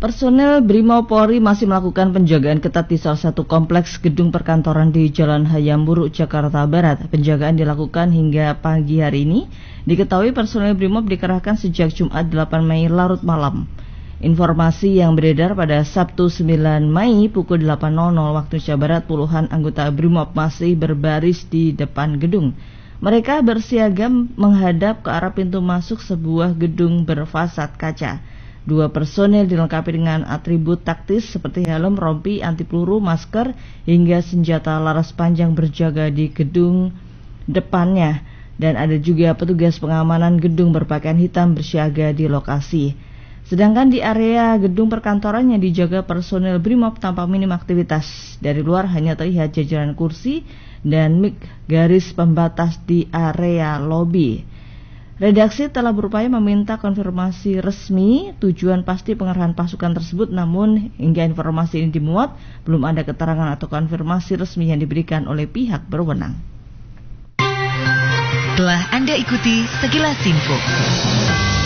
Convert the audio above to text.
Personel Brimob Polri masih melakukan penjagaan ketat di salah satu kompleks gedung perkantoran di Jalan Hayam Buruk, Jakarta Barat. Penjagaan dilakukan hingga pagi hari ini. Diketahui personel Brimob dikerahkan sejak Jumat 8 Mei larut malam. Informasi yang beredar pada Sabtu 9 Mei pukul 8.00 waktu Indonesia Barat, puluhan anggota Brimob masih berbaris di depan gedung. Mereka bersiaga menghadap ke arah pintu masuk sebuah gedung berfasad kaca. 2 personel dilengkapi dengan atribut taktis seperti helm, rompi, anti peluru, masker, hingga senjata laras panjang berjaga di gedung depannya. Dan ada juga petugas pengamanan gedung berpakaian hitam bersiaga di lokasi. Sedangkan di area gedung perkantoran yang dijaga personel Brimob tanpa minim aktivitas. Dari luar hanya terlihat jajaran kursi dan mik garis pembatas di area lobi. Redaksi telah berupaya meminta konfirmasi resmi tujuan pasti pengerahan pasukan tersebut, namun hingga informasi ini dimuat, belum ada keterangan atau konfirmasi resmi yang diberikan oleh pihak berwenang. Telah Anda ikuti Sekilas Info.